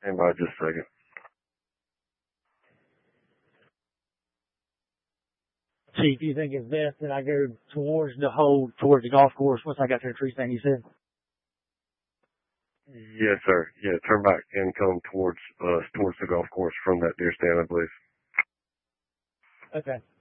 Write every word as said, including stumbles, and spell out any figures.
Hang by just a second. Chief, you think it's best that I go towards the hole, towards the golf course once I got to the tree stand, you said? Yes, sir. Yeah, turn back and come towards uh towards the golf course from that deer stand, I believe. Okay.